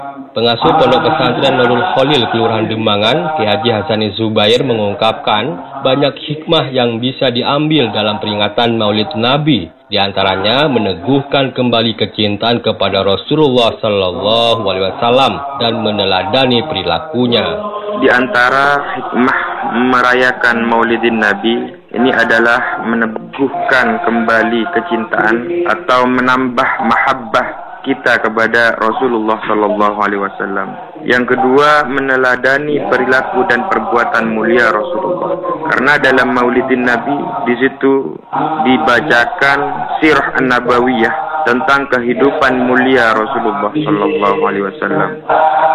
Pengasuh Pondok Pesantren Nurul Khalil Kelurahan Dembangan, Ki Haji Hasani Zubair mengungkapkan banyak hikmah yang bisa diambil dalam peringatan Maulid Nabi, di antaranya meneguhkan kembali kecintaan kepada Rasulullah Sallallahu Alaihi Wasallam dan meneladani perilakunya. Di antara hikmah merayakan Maulidin Nabi ini adalah meneguhkan kembali kecintaan atau menambah mahabbah kita kepada Rasulullah Sallallahu Alaihi Wasallam. Yang kedua, meneladani perilaku dan perbuatan mulia Rasulullah. Karena dalam Maulidin Nabi di situ dibacakan sirah an-nabawiyah tentang kehidupan mulia Rasulullah Sallallahu Alaihi Wasallam.